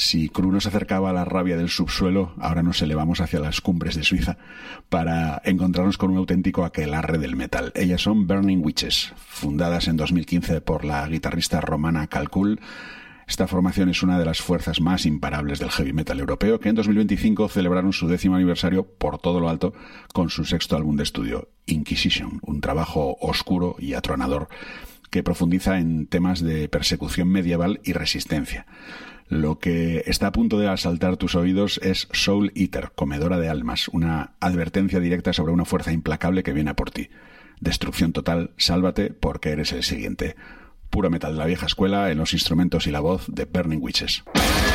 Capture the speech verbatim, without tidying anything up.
Si Crew nos acercaba a la rabia del subsuelo, ahora nos elevamos hacia las cumbres de Suiza para encontrarnos con un auténtico aquelarre del metal. Ellas son Burning Witches, fundadas en dos mil quince por la guitarrista Romana Calcul. Esta formación es una de las fuerzas más imparables del heavy metal europeo, que en dos mil veinticinco celebraron su décimo aniversario por todo lo alto con su sexto álbum de estudio, Inquisition, un trabajo oscuro y atronador que profundiza en temas de persecución medieval y resistencia. Lo que está a punto de asaltar tus oídos es Soul Eater, comedora de almas, una advertencia directa sobre una fuerza implacable que viene a por ti. Destrucción total, sálvate porque eres el siguiente. Puro metal de la vieja escuela en los instrumentos y la voz de Burning Witches.